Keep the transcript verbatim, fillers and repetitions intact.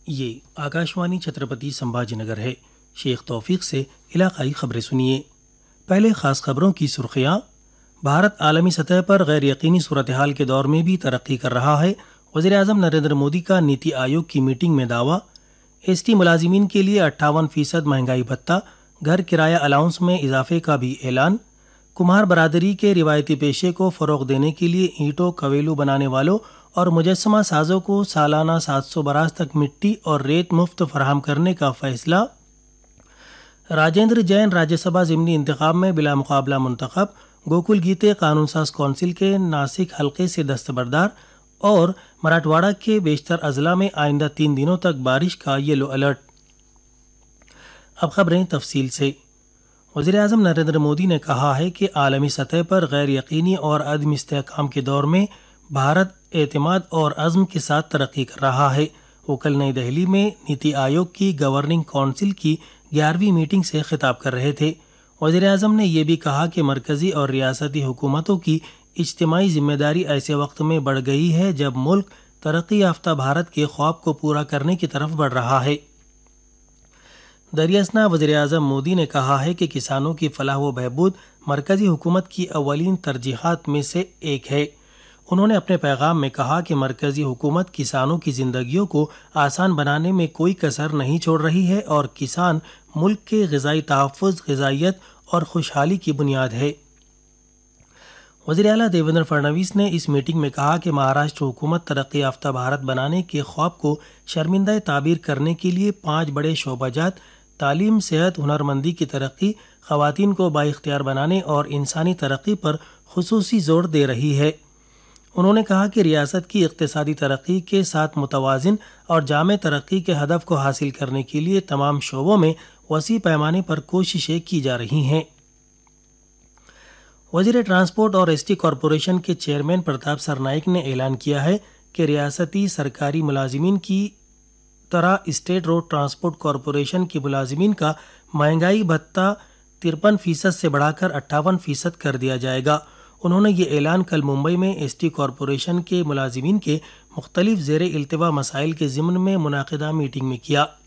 یہ آکاشوانی چھترپتی سمبھاجی نگر ہے۔ شیخ توفیق سے علاقائی خبریں سنیے۔ پہلے خاص خبروں کی سرخیاں۔ بھارت عالمی سطح پر غیر یقینی صورتحال کے دور میں بھی ترقی کر رہا ہے۔ وزیر اعظم نریندر مودی کا نیتی آیوگ کی میٹنگ میں دعویٰ۔ ایس ٹی ملازمین کے لیے اٹھاون فیصد مہنگائی بھتہ، گھر کرایہ الاؤنس میں اضافے کا بھی اعلان۔ کمہار برادری کے روایتی پیشے کو فروغ دینے کے لیے اینٹوں کویلو بنانے والوں اور مجسمہ سازوں کو سالانہ سات سو براس تک مٹی اور ریت مفت فراہم کرنے کا فیصلہ۔ راجندر جین راجیہ سبھا ضمنی انتخاب میں بلا مقابلہ منتخب۔ گوکل گیتے قانون ساز کونسل کے ناسک حلقے سے دستبردار، اور مراٹھواڑہ کے بیشتر اضلاع میں آئندہ تین دنوں تک بارش کا یلو الرٹ۔ اب خبریں تفصیل سے۔ وزیر اعظم نریندر مودی نے کہا ہے کہ عالمی سطح پر غیر یقینی اور عدم استحکام کے دور میں بھارت اعتماد اور عزم کے ساتھ ترقی کر رہا ہے۔ وہ کل نئی دہلی میں نیتی آیوگ کی گورننگ کونسل کی گیارہویں میٹنگ سے خطاب کر رہے تھے۔ وزیر اعظم نے یہ بھی کہا کہ مرکزی اور ریاستی حکومتوں کی اجتماعی ذمہ داری ایسے وقت میں بڑھ گئی ہے جب ملک ترقی یافتہ بھارت کے خواب کو پورا کرنے کی طرف بڑھ رہا ہے۔ دریاسنا وزیر اعظم مودی نے کہا ہے کہ کسانوں کی فلاح و بہبود مرکزی حکومت کی اولین ترجیحات میں سے ایک ہے۔ انہوں نے اپنے پیغام میں کہا کہ مرکزی حکومت کسانوں کی زندگیوں کو آسان بنانے میں کوئی کسر نہیں چھوڑ رہی ہے اور کسان ملک کے غذائی تحفظ، غذائیت اور خوشحالی کی بنیاد ہے۔ وزیر اعلیٰ دیویندر فڈنویس نے اس میٹنگ میں کہا کہ مہاراشٹر حکومت ترقی یافتہ بھارت بنانے کے خواب کو شرمندہ تعبیر کرنے کے لیے پانچ بڑے شعبہ جات، تعلیم، صحت، ہنرمندی کی ترقی، خواتین کو بااختیار بنانے اور انسانی ترقی پر خصوصی زور دے رہی ہے۔ انہوں نے کہا کہ ریاست کی اقتصادی ترقی کے ساتھ متوازن اور جامع ترقی کے ہدف کو حاصل کرنے کے لیے تمام شعبوں میں وسیع پیمانے پر کوششیں کی جا رہی ہیں۔ وزیر ٹرانسپورٹ اور ایس ٹی کارپوریشن کے چیئرمین پرتاپ سرنائک نے اعلان کیا ہے کہ ریاستی سرکاری ملازمین کی طرح اسٹیٹ روڈ ٹرانسپورٹ کارپوریشن کے ملازمین کا مہنگائی بھتہ ترپن فیصد سے بڑھا کر اٹھاون فیصد کر دیا جائے گا۔ انہوں نے یہ اعلان کل ممبئی میں ایس ٹی کارپوریشن کے ملازمین کے مختلف زیر التوا مسائل کے ضمن میں منعقدہ میٹنگ میں کیا۔